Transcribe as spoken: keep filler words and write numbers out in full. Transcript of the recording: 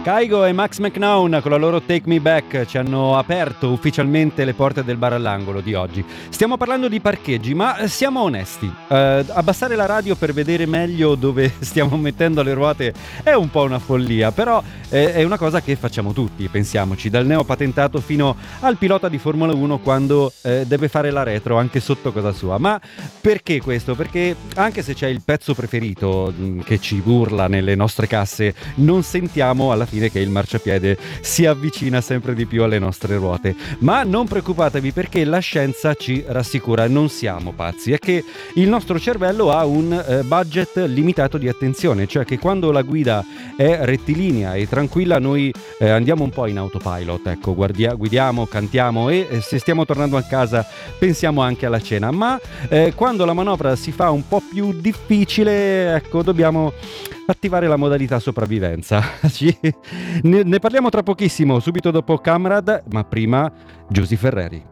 Kygo e Max McNown con la loro Take Me Back ci hanno aperto ufficialmente le porte del bar all'angolo di oggi. Stiamo parlando di parcheggi, ma siamo onesti. Eh, abbassare la radio per vedere meglio dove stiamo mettendo le ruote è un po' una follia, però eh, è una cosa che facciamo tutti, pensiamoci, dal neopatentato fino al pilota di Formula uno quando eh, deve fare la retro anche sotto casa sua. Ma perché questo? Perché anche se c'è il pezzo preferito mh, che ci urla nelle nostre casse, non sentiamo alla fine che il marciapiede si avvicina sempre di più alle nostre ruote. Ma non preoccupatevi, perché la scienza ci rassicura, non siamo pazzi, è che il nostro cervello ha un eh, budget limitato di attenzione, cioè che quando la guida è rettilinea e tranquilla noi eh, andiamo un po' in autopilot, ecco, guardia- guidiamo, cantiamo e eh, se stiamo tornando a casa pensiamo anche alla cena, ma eh, quando la manovra si fa un po' più difficile, ecco, dobbiamo attivare la modalità sopravvivenza. Ci- ne, ne parliamo tra pochissimo, subito dopo Camrad, ma prima Giusy Ferreri.